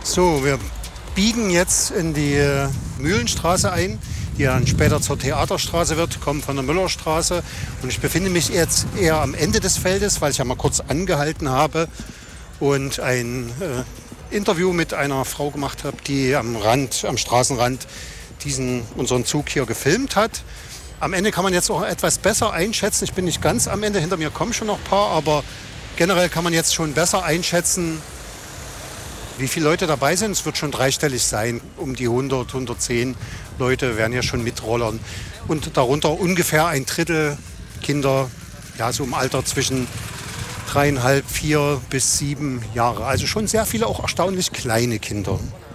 So, wir biegen jetzt in die Mühlenstraße ein, die dann später zur Theaterstraße wird, kommen von der Müllerstraße. Und ich befinde mich jetzt eher am Ende des Feldes, weil ich ja mal kurz angehalten habe und ein Interview mit einer Frau gemacht habe, die am Straßenrand unseren Zug hier gefilmt hat. Am Ende kann man jetzt auch etwas besser einschätzen. Ich bin nicht ganz am Ende, hinter mir kommen schon noch ein paar, aber generell kann man jetzt schon besser einschätzen, wie viele Leute dabei sind. Es wird schon dreistellig sein. Um die 100, 110 Leute werden ja schon mitrollern. Und darunter ungefähr ein Drittel Kinder, ja, so im Alter zwischen 3,5, 4 bis 7 Jahre. Also schon sehr viele auch erstaunlich kleine Kinder.